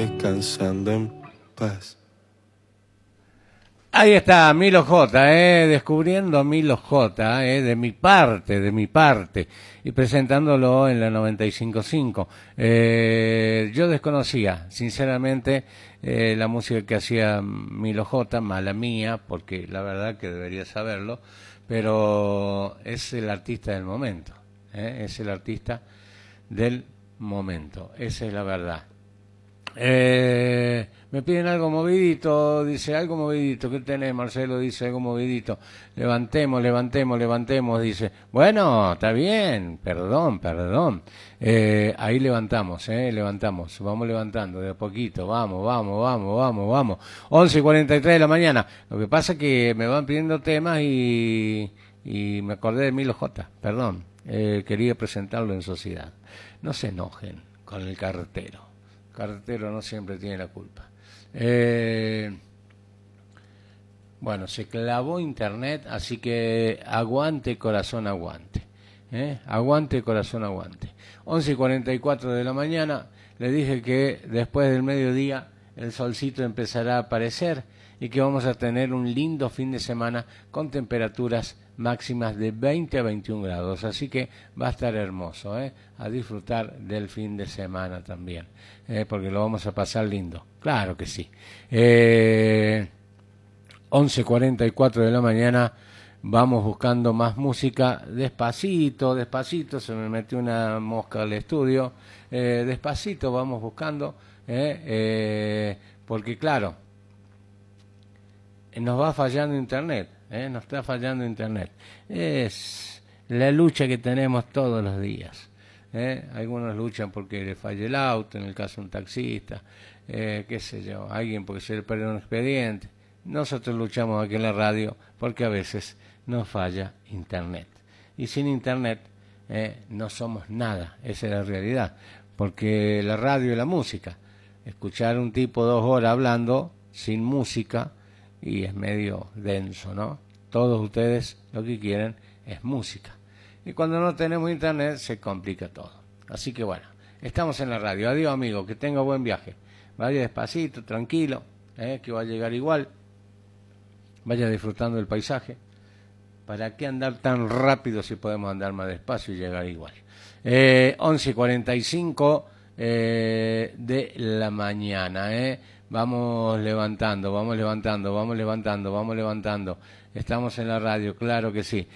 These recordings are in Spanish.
descansando en paz. Ahí está, Milo J, descubriendo Milo J, de mi parte, y presentándolo en la 95.5. Yo desconocía, sinceramente, la música que hacía Milo J, mala mía, porque la verdad que debería saberlo, pero es el artista del momento, es el artista del momento, esa es la verdad. Me piden algo movidito, dice algo movidito, ¿qué tenés? Marcelo dice algo movidito, levantemos, dice, bueno, está bien, perdón, ahí levantamos, vamos levantando de a poquito, vamos, 11:43 de la mañana, lo que pasa es que me van pidiendo temas y me acordé de Milo J, perdón, quería presentarlo en sociedad, no se enojen con el carretero no siempre tiene la culpa. Bueno, se clavó internet, así que aguante corazón, aguante. Aguante corazón, aguante. 11:44 de la mañana, le dije que después del mediodía el solcito empezará a aparecer y que vamos a tener un lindo fin de semana con temperaturas máximas de 20 a 21 grados, así que va a estar hermoso, a disfrutar del fin de semana también, porque lo vamos a pasar lindo, claro que sí. 11:44 de la mañana, vamos buscando más música, despacito, se me metió una mosca al estudio, despacito vamos buscando, porque claro, nos va fallando internet, nos está fallando internet. Es la lucha que tenemos todos los días. Algunos luchan porque le falle el auto, en el caso de un taxista, qué sé yo, alguien porque se le perdió un expediente. Nosotros luchamos aquí en la radio porque a veces nos falla internet. Y sin internet no somos nada, esa es la realidad. Porque la radio y la música, escuchar a un tipo 2 horas hablando sin música, y es medio denso, ¿no? Todos ustedes lo que quieren es música. Y cuando no tenemos internet se complica todo. Así que bueno, estamos en la radio. Adiós, amigo, que tenga buen viaje. Vaya despacito, tranquilo, que va a llegar igual. Vaya disfrutando del paisaje. ¿Para qué andar tan rápido si podemos andar más despacio y llegar igual? 11:45 de la mañana, Vamos levantando. Estamos en la radio, claro que sí.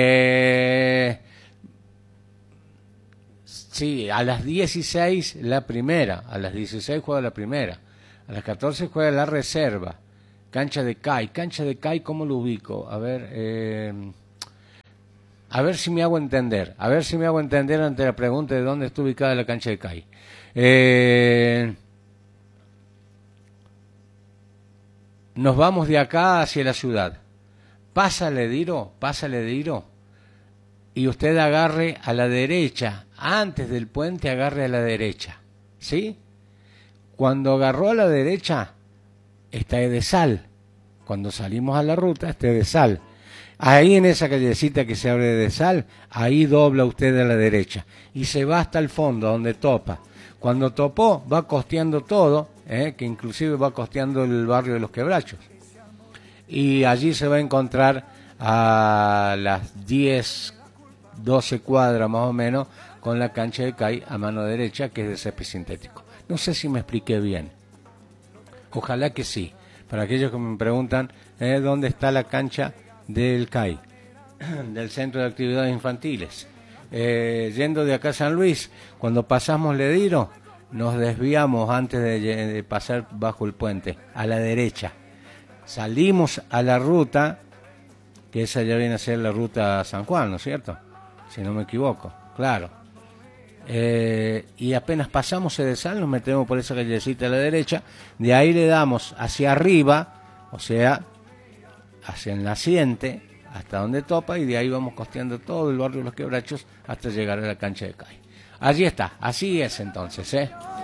Sí, a las 16 la primera, a las 16 juega la primera, a las 14 juega la reserva. Cancha de CAI, ¿cómo lo ubico? A ver si me hago entender. Ante la pregunta de dónde está ubicada la cancha de CAI. Nos vamos de acá hacia la ciudad. Pásale Diro, y usted agarre a la derecha, antes del puente agarre a la derecha, ¿sí? Cuando agarró a la derecha, está Edesal. Cuando salimos a la ruta, está Edesal. Ahí en esa callecita que se abre de Edesal, ahí dobla usted a la derecha y se va hasta el fondo, donde topa. Cuando topó, va costeando todo, que inclusive va costeando el barrio de Los Quebrachos. Y allí se va a encontrar a las 10, 12 cuadras más o menos con la cancha de CAI a mano derecha, que es de césped sintético. No sé si me expliqué bien. Ojalá que sí. Para aquellos que me preguntan dónde está la cancha del CAI, del Centro de Actividades Infantiles. Yendo de acá a San Luis, cuando pasamos Lediro, nos desviamos antes de pasar bajo el puente, a la derecha. Salimos a la ruta, que esa ya viene a ser la ruta San Juan, ¿no es cierto? Si no me equivoco, claro. Y apenas pasamos Edesal, nos metemos por esa callecita a la derecha, de ahí le damos hacia arriba, o sea, hacia el naciente, hasta donde topa, y de ahí vamos costeando todo el barrio de Los Quebrachos hasta llegar a la cancha de CAI. Allí está, así es entonces,